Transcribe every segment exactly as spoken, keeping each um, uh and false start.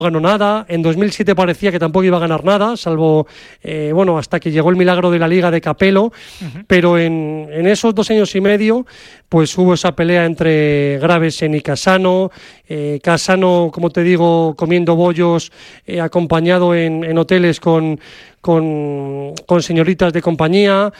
ganó nada, en dos mil siete parecía que tampoco iba a ganar nada, salvo, eh, bueno, hasta que llegó el milagro de la Liga de Capello, uh-huh. pero en, en esos dos años y medio, pues hubo esa pelea entre Gravesen y Cassano, eh, Cassano, como te digo, comiendo bollos, eh, acompañado en, en hoteles con, con, con señoritas de compañía,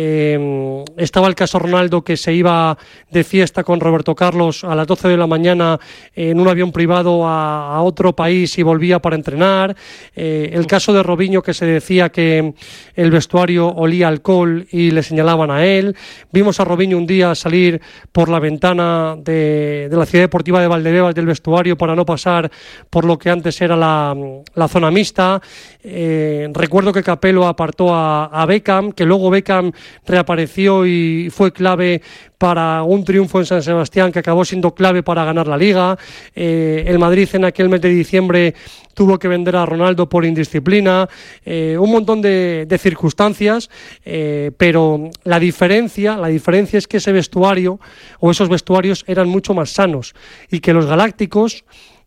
eh, estaba el caso Ronaldo, que se iba de fiesta con Roberto Carlos a las doce de la mañana en un avión privado a, a otro país y volvía para entrenar, eh, el caso de Robinho, que se decía que el vestuario olía alcohol y le señalaban a él. Vimos a Robinho un día salir por la ventana de, de la Ciudad Deportiva de Valdebebas del vestuario para no pasar por lo que antes era la, la zona mixta. Eh, recuerdo que Capello apartó a, a Beckham, que luego Beckham reapareció y fue clave para un triunfo en San Sebastián que acabó siendo clave para ganar la Liga. Eh, el Madrid en aquel mes de diciembre tuvo que vender a Ronaldo por indisciplina, eh, un montón de, de circunstancias, eh, pero la diferencia, la diferencia es que ese vestuario o esos vestuarios eran mucho más sanos y que los galácticos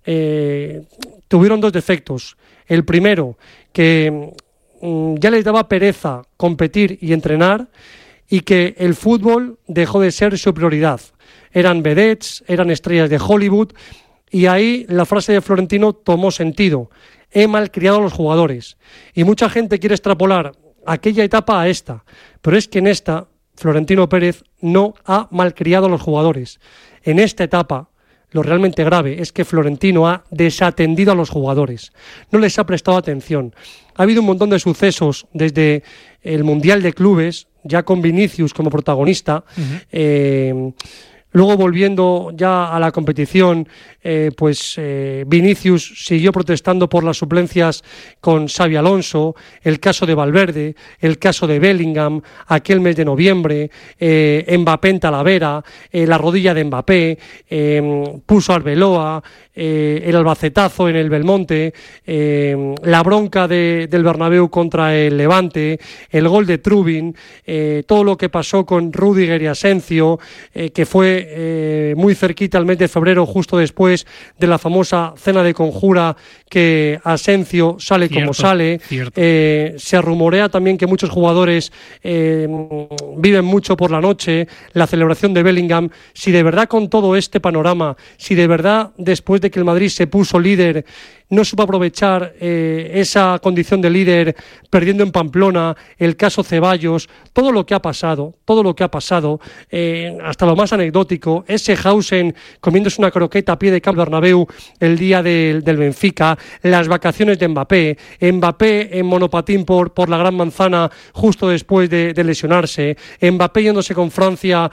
eh, tuvieron dos defectos. El primero, que mm, ya les daba pereza competir y entrenar, y que el fútbol dejó de ser su prioridad. Eran vedettes, eran estrellas de Hollywood, y ahí la frase de Florentino tomó sentido. He malcriado a los jugadores. Y mucha gente quiere extrapolar aquella etapa a esta, pero es que en esta Florentino Pérez no ha malcriado a los jugadores. En esta etapa, lo realmente grave es que Florentino ha desatendido a los jugadores, no les ha prestado atención. Ha habido un montón de sucesos desde el Mundial de Clubes, ya con Vinicius como protagonista, uh-huh. eh, luego volviendo ya a la competición, eh, pues eh, Vinicius siguió protestando por las suplencias con Xabi Alonso, el caso de Valverde, el caso de Bellingham, aquel mes de noviembre, eh, Mbappé en Talavera, eh, la rodilla de Mbappé, eh, puso a Arbeloa, eh, el albacetazo en el Belmonte, eh, la bronca de, del Bernabéu contra el Levante, el gol de Trubin, eh, todo lo que pasó con Rüdiger y Asensio, eh, que fue eh, muy cerquita al mes de febrero, justo después de la famosa cena de conjura, que Asensio sale cierto, como sale. Eh, se rumorea también que muchos jugadores eh, viven mucho por la noche, la celebración de Bellingham. Si de verdad con todo este panorama, si de verdad después de que el Madrid se puso líder, no supo aprovechar eh, esa condición de líder, perdiendo en Pamplona, el caso Ceballos, todo lo que ha pasado, todo lo que ha pasado, eh, hasta lo más anecdótico, ese Hausen comiéndose una croqueta a pie de Camp Bernabéu el día del, del Benfica, las vacaciones de Mbappé, Mbappé en monopatín por, por la Gran Manzana justo después de, de lesionarse, Mbappé yéndose con Francia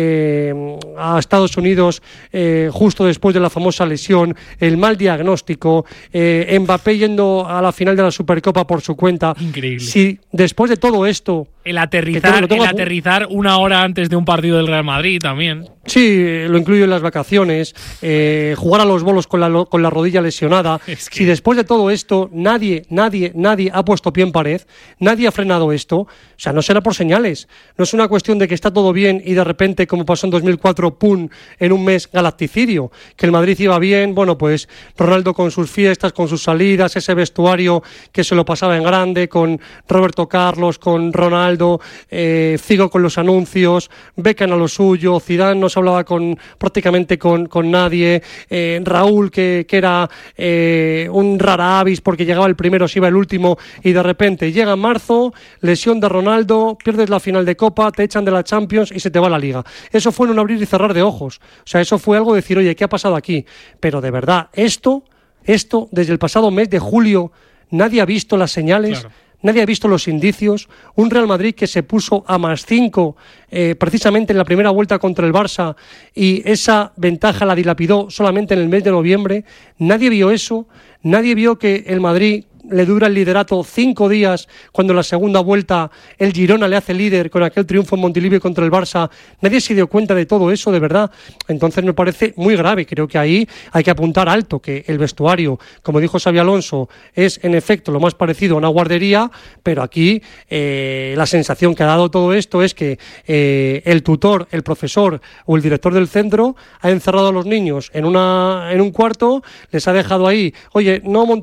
eh, a Estados Unidos eh, justo después de la famosa lesión, el mal diagnóstico, Eh, Mbappé yendo a la final de la Supercopa por su cuenta. Increíble. Si después de todo esto, el aterrizar, el aterrizar una hora antes de un partido del Real Madrid también. Sí, lo incluyo en las vacaciones, eh, jugar a los bolos con la, con la rodilla lesionada. Es que... Si después de todo esto nadie, nadie, nadie ha puesto pie en pared, nadie ha frenado esto, o sea, no será por señales. No es una cuestión de que está todo bien y de repente, como pasó en dos mil cuatro, pum, en un mes galacticidio, que el Madrid iba bien, bueno, pues Ronaldo con sus fiestas, con sus salidas, ese vestuario que se lo pasaba en grande, con Roberto Carlos, con Ronaldo, eh, Figo con los anuncios, Beckham a lo suyo, Zidane no se hablaba con prácticamente con, con nadie, eh, Raúl que, que era eh, un rara avis porque llegaba el primero, se iba el último, y de repente llega marzo, lesión de Ronaldo, pierdes la final de Copa, te echan de la Champions y se te va la Liga. Eso fue en un abrir y cerrar de ojos, o sea, eso fue algo de decir, oye, ¿qué ha pasado aquí? Pero de verdad, esto, esto desde el pasado mes de julio, nadie ha visto las señales. Claro. Nadie ha visto los indicios. Un Real Madrid que se puso a más cinco eh, precisamente en la primera vuelta contra el Barça, y esa ventaja la dilapidó solamente en el mes de noviembre. Nadie vio eso. Nadie vio que el Madrid le dura el liderato cinco días, cuando en la segunda vuelta el Girona le hace líder con aquel triunfo en Montilivi contra el Barça. Nadie se dio cuenta de todo eso, de verdad. Entonces me parece muy grave. Creo que ahí hay que apuntar alto, que el vestuario, como dijo Xabi Alonso, es en efecto lo más parecido a una guardería, pero aquí eh, la sensación que ha dado todo esto es que eh, el tutor, el profesor o el director del centro ha encerrado a los niños en, una, en un cuarto, les ha dejado ahí, oye, no